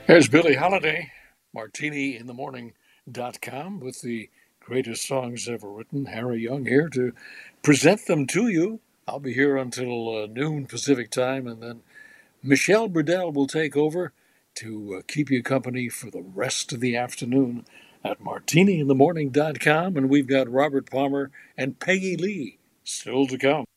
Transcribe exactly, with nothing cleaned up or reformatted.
There's Billie Holiday, martini in the morning dot com with the greatest songs ever written. Harry Young here to present them to you. I'll be here until uh, noon Pacific time, and then Michelle Burdell will take over to uh, keep you company for the rest of the afternoon at martini in the morning dot com. And we've got Robert Palmer and Peggy Lee still to come.